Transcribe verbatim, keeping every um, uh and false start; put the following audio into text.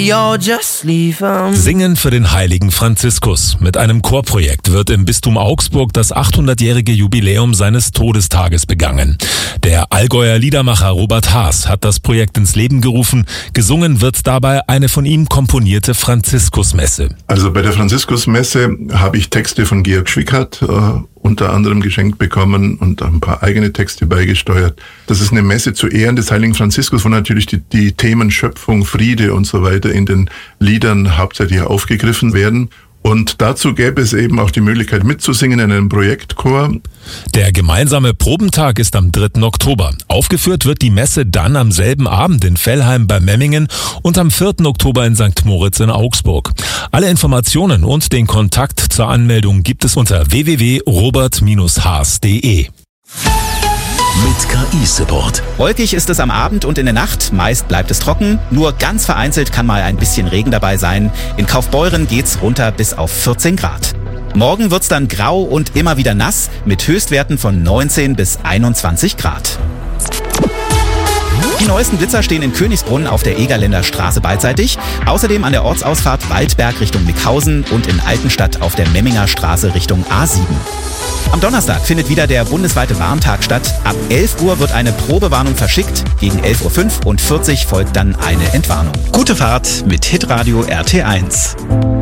Yo, just leave 'em. Singen für den heiligen Franziskus. Mit einem Chorprojekt wird im Bistum Augsburg das achthundertjährige Jubiläum seines Todestages begangen. Der Allgäuer Liedermacher Robert Haas hat das Projekt ins Leben gerufen. Gesungen wird dabei eine von ihm komponierte Franziskusmesse. Also bei der Franziskusmesse habe ich Texte von Georg Schwickhardt äh, unter anderem geschenkt bekommen und ein paar eigene Texte beigesteuert. Das ist eine Messe zu Ehren des heiligen Franziskus, wo natürlich die, die Themen Schöpfung, Friede und so weiter in den Liedern hauptsächlich aufgegriffen werden. Und dazu gäbe es eben auch die Möglichkeit mitzusingen in einem Projektchor. Der gemeinsame Probentag ist am dritten Oktober. Aufgeführt wird die Messe dann am selben Abend in Vellheim bei Memmingen und am vierten Oktober in Sankt Moritz in Augsburg. Alle Informationen und den Kontakt zur Anmeldung gibt es unter w w w punkt robert haas punkt d e. Mit K I-Support. Wolkig ist es am Abend und in der Nacht. Meist bleibt es trocken. Nur ganz vereinzelt kann mal ein bisschen Regen dabei sein. In Kaufbeuren geht's runter bis auf vierzehn Grad. Morgen wird's dann grau und immer wieder nass mit Höchstwerten von neunzehn bis einundzwanzig Grad. Die neuesten Blitzer stehen in Königsbrunn auf der Egerländer Straße beidseitig. Außerdem an der Ortsausfahrt Waldberg Richtung Mickhausen und in Altenstadt auf der Memminger Straße Richtung A sieben. Am Donnerstag findet wieder der bundesweite Warntag statt. Ab elf Uhr wird eine Probewarnung verschickt. Gegen elf Uhr fünf und vierzig folgt dann eine Entwarnung. Gute Fahrt mit Hitradio R T eins.